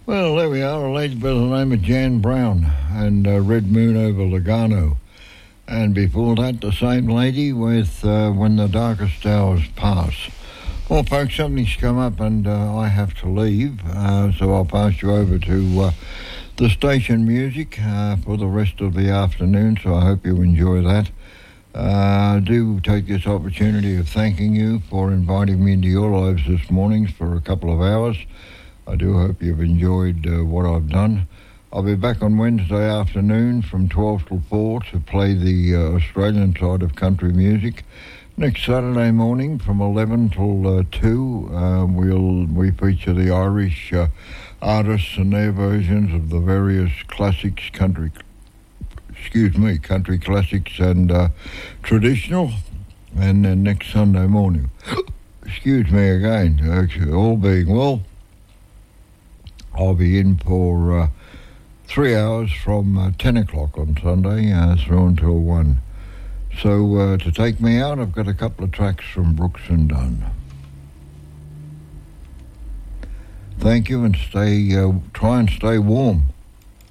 Well, there we are, a lady by the name of Jan Brown and Red Moon over Lugano. And before that, the same lady with When the Darkest Hours Pass. Well, folks, something's come up and I have to leave, so I'll pass you over to the station music for the rest of the afternoon, so I hope you enjoy that. I do take this opportunity of thanking you for inviting me into your lives this morning for a couple of hours. I do hope you've enjoyed what I've done. I'll be back on Wednesday afternoon from 12 till 4 to play the Australian side of country music. Next Saturday morning from 11 till 2, we feature the Irish artists and their versions of the various classics, country classics and traditional. And then next Sunday morning, excuse me again, actually, all being well, I'll be in for 3 hours from 10 o'clock on Sunday through until 1. So to take me out, I've got a couple of tracks from Brooks and Dunn. Thank you, and try and stay warm.